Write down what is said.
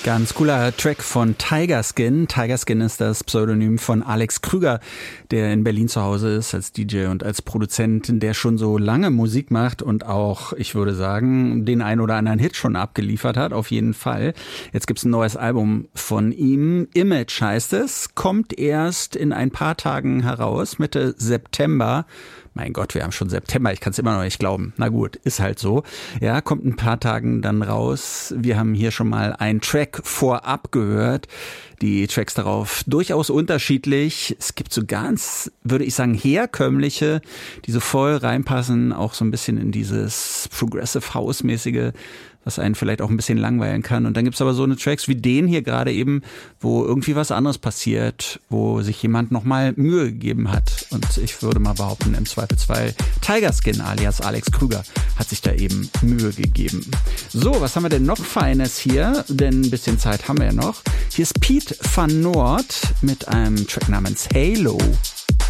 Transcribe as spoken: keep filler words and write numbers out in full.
Ganz cooler Track von Tigerskin. Tigerskin ist das Pseudonym von Alex Krüger, der in Berlin zu Hause ist als D J und als Produzent, der schon so lange Musik macht und auch, ich würde sagen, den ein oder anderen Hit schon abgeliefert hat, auf jeden Fall. Jetzt gibt's ein neues Album von ihm. Image heißt es, kommt erst in ein paar Tagen heraus, Mitte September. Mein Gott, wir haben schon September, ich kann es immer noch nicht glauben. Na gut, ist halt so. Ja, kommt ein paar Tagen dann raus. Wir haben hier schon mal einen Track vorab gehört. Die Tracks darauf durchaus unterschiedlich. Es gibt so ganz, würde ich sagen, herkömmliche, die so voll reinpassen, auch so ein bisschen in dieses Progressive House-mäßige, was einen vielleicht auch ein bisschen langweilen kann. Und dann gibt's aber so eine Tracks wie den hier gerade eben, wo irgendwie was anderes passiert, wo sich jemand nochmal Mühe gegeben hat. Und ich würde mal behaupten, im Zweifelsfall Tigerskin alias Alex Krüger hat sich da eben Mühe gegeben. So, was haben wir denn noch Feines hier? Denn ein bisschen Zeit haben wir ja noch. Hier ist Piet van Noord mit einem Track namens Halo.